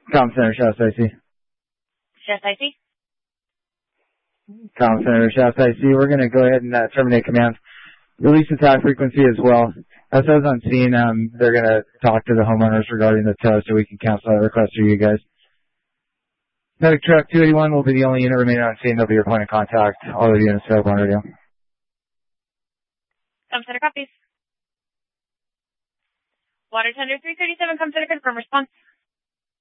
Comm Center, Shasta IC. Shasta IC? Comm Center, Shasta IC. We're going to go ahead and terminate command. Release attack frequency as well. As I was on scene, they're going to talk to the homeowners regarding the tow so we can cancel that request for you guys. Medic truck 281 will be the only unit remaining on scene. They'll be your point of contact. All the units available on radio. Comm Center copies. Water Tender 337, Comm Center confirm response.